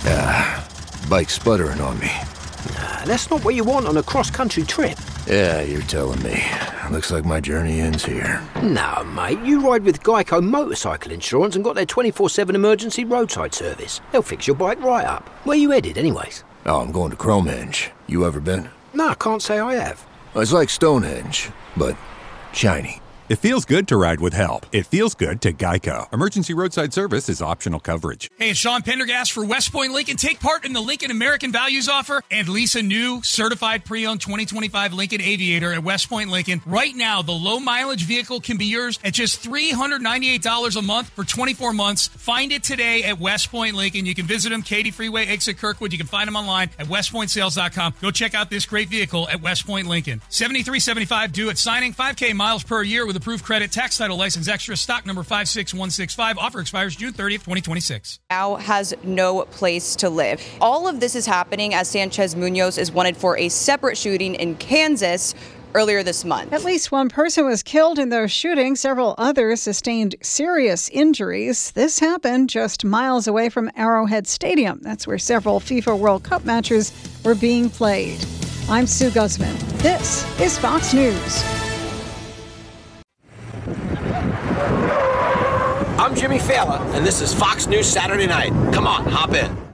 Bike sputtering on me. That's not what you want on a cross-country trip. Yeah, you're telling me. Looks like my journey ends here. No, mate, you ride with Geico Motorcycle Insurance and got their 24/7 emergency roadside service. They'll fix your bike right up. Where you headed, anyways? Oh, I'm going to Cromenge. You ever been? No, I can't say I have. It's like Stonehenge, but shiny. It feels good to ride with help. It feels good to Geico. Emergency roadside service is optional coverage. Hey, it's Sean Pendergast for West Point Lincoln. Take part in the Lincoln American Values Offer and lease a new certified pre-owned 2025 Lincoln Aviator at West Point Lincoln. Right now, the low-mileage vehicle can be yours at just $398 a month for 24 months. Find it today at West Point Lincoln. You can visit them, Katy Freeway, exit Kirkwood. You can find them online at westpointsales.com. Go check out this great vehicle at West Point Lincoln. $73.75 due at signing, 5K miles per year with approved credit, tax title license extra, stock number 56165. Offer expires June 30th, 2026. Now has no place to live. All of this is happening as Sanchez Munoz is wanted for a separate shooting in Kansas earlier this month. At least one person was killed in those shootings. Several others sustained serious injuries. This happened just miles away from Arrowhead Stadium. That's where several FIFA World Cup matches were being played. I'm Sue Guzman. This is Fox News. I'm Jimmy Fallon, and this is Fox News Saturday Night. Come on, hop in.